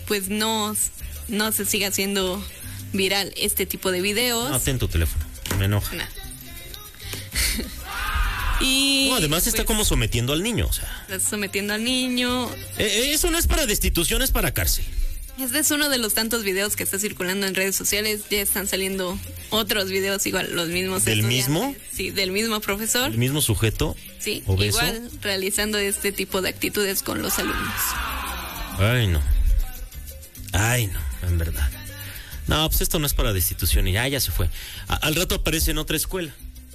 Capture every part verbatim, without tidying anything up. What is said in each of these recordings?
pues no, no se siga haciendo viral este tipo de videos. No, ten tu teléfono, me enoja. No. Y no, además está pues, como sometiendo al niño, o sea. Está sometiendo al niño. Eh, eso no es para destitución, es para cárcel. Este es uno de los tantos videos que está circulando en redes sociales. Ya están saliendo otros videos igual, los mismos. ¿Del mismo? Sí, del mismo profesor. ¿El mismo sujeto? Sí, obeso. Igual realizando este tipo de actitudes con los alumnos. Ay, no. Ay, no, en verdad. No, pues esto no es para destitución y ya, ya se fue. A, al rato aparece en otra escuela.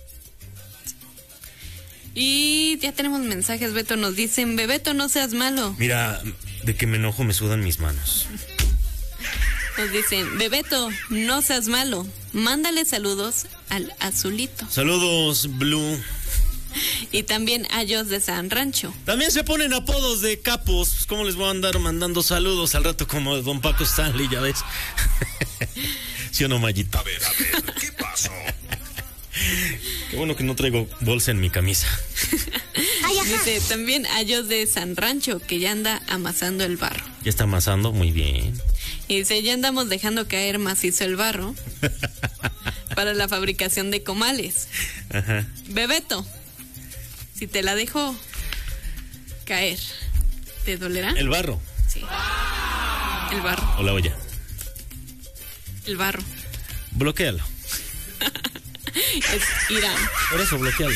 Y ya tenemos mensajes, Beto. Nos dicen, Bebeto, no seas malo. Mira, de que me enojo me sudan mis manos. Nos dicen, Bebeto, no seas malo. Mándale saludos al Azulito. Saludos, Blue. Y también a Jos de San Rancho. También se ponen apodos de capos. Pues, ¿cómo les voy a andar mandando saludos al rato como Don Paco Stanley, ya ves? ¿Sí o no, Mayito? A ver, a ver, ¿qué pasó? Qué bueno que no traigo bolsa en mi camisa. Dice también a Jos de San Rancho, que ya anda amasando el barro. Ya está amasando, muy bien. Y dice, ya andamos dejando caer macizo el barro para la fabricación de comales. Ajá. Bebeto, si te la dejo caer, ¿te dolerá? El barro. Sí. El barro. O la olla. El barro. Bloquéalo. Es Irán. Por eso, bloquealo.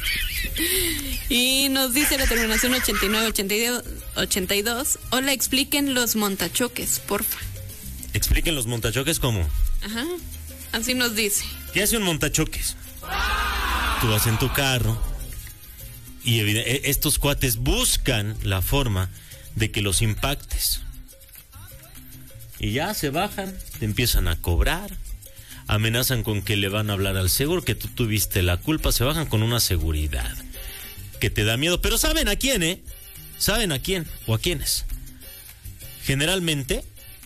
Y nos dice la terminación ochenta y nueve ochenta y dos. Hola, expliquen los montachoques, porfa. Expliquen los montachoques cómo. Ajá. Así nos dice. ¿Qué hace un montachoques? Tú vas en tu carro y estos cuates buscan la forma de que los impactes. Y ya se bajan, te empiezan a cobrar, amenazan con que le van a hablar al seguro, que tú tuviste la culpa, se bajan con una seguridad que te da miedo. Pero ¿saben a quién, eh? ¿Saben a quién o a quiénes? Generalmente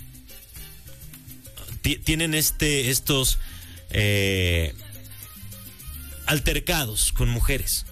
t- tienen este, estos eh, altercados con mujeres.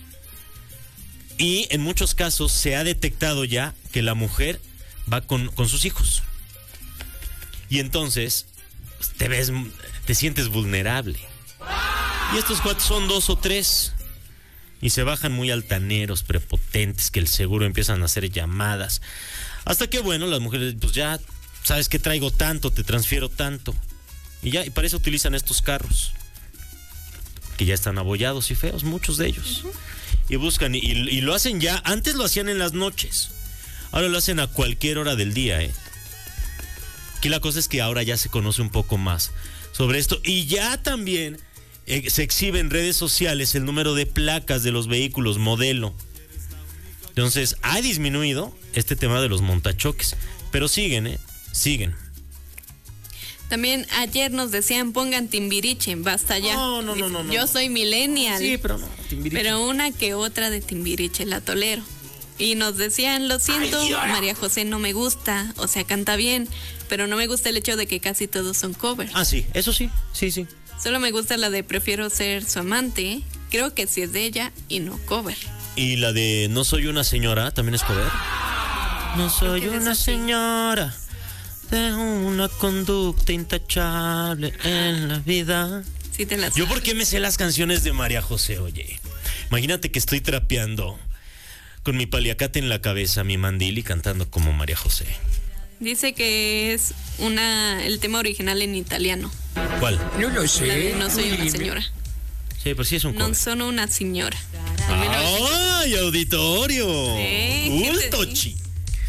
Y en muchos casos se ha detectado ya que la mujer va con, con sus hijos. Y entonces te ves, te sientes vulnerable. Y estos cuates son dos o tres. Y se bajan muy altaneros, prepotentes, que el seguro empiezan a hacer llamadas. Hasta que, bueno, las mujeres, pues ya, sabes que traigo tanto, te transfiero tanto. Y ya, y para eso utilizan estos carros. Que ya están abollados y feos, muchos de ellos. Uh-huh. Y buscan, y, y lo hacen ya, antes lo hacían en las noches. Ahora lo hacen a cualquier hora del día, ¿eh? Aquí la cosa es que ahora ya se conoce un poco más sobre esto. Y ya también eh, se exhibe en redes sociales el número de placas de los vehículos, modelo. Entonces, ha disminuido este tema de los montachoques. Pero siguen, ¿eh? Siguen. También ayer nos decían, pongan Timbiriche, basta ya. No, no, no, no, no. Yo soy millennial. Sí, pero no, Timbiriche. Pero una que otra de Timbiriche la tolero. Y nos decían, lo siento, Ay, María José no me gusta, o sea, canta bien, pero no me gusta el hecho de que casi todos son covers. Ah, sí, eso sí, sí, sí. Solo me gusta la de Prefiero ser su amante, creo que sí es de ella y no cover. ¿Y la de No soy una señora también es cover? No soy una señora, tengo una conducta intachable en la vida. Sí te las ¿Yo por qué me sé las canciones de María José, oye? Imagínate que estoy trapeando con mi paliacate en la cabeza, mi mandil y cantando como María José. Dice que es una el tema original en italiano. ¿Cuál? No lo sé. La de No soy una señora. Sí, pero sí es un cover. No son una señora. ¡Ay, auditorio! Sí, ¡Ultochi!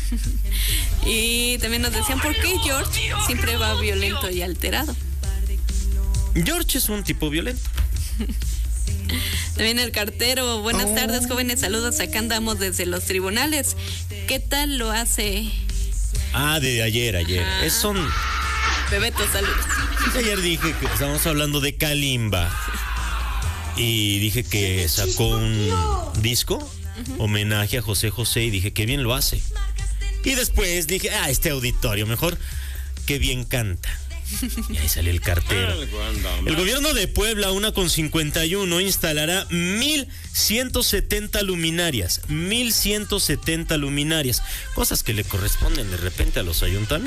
Y también nos decían, ¿por qué George siempre va violento y alterado? George es un tipo violento. También el cartero, buenas oh. tardes jóvenes, saludos, acá andamos desde los tribunales. ¿Qué tal lo hace? Ah, de ayer, ayer. Ah. Es son... Bebeto, saludos. Ayer dije que estábamos hablando de Kalimba y dije que sacó un disco, uh-huh. homenaje a José José y dije que bien lo hace. Y después dije, ah, este auditorio, mejor que bien canta. Y ahí salió el cartero. El gobierno de Puebla, una con cincuenta y uno, instalará mil ciento setenta luminarias. Mil ciento setenta luminarias. Cosas que le corresponden de repente a los ayuntamientos.